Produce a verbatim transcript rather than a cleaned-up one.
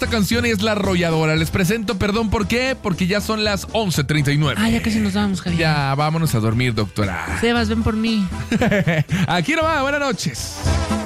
esta canción es La Arrolladora. Les presento, perdón, ¿por qué? Porque ya son las once treinta y nueve. Ah, ya casi nos vamos, Javier. Ya, vámonos a dormir, doctora. Sebas, ven por mí. Aquí nomás, buenas noches.